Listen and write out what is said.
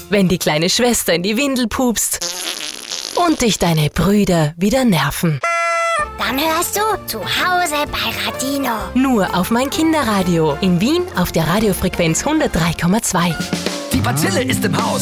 wenn die kleine Schwester in die Windel pupst und dich deine Brüder wieder nerven. Dann hörst du zu Hause bei Radino. Nur auf mein Kinderradio. In Wien auf der Radiofrequenz 103,2. Die Bazille ist im Haus.